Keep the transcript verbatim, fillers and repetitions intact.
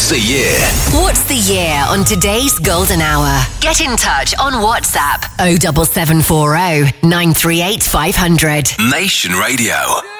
the Year? What's the Year on today's Golden Hour? Get in touch on WhatsApp oh seven seven four oh nine three eight five hundred. Nation Radio.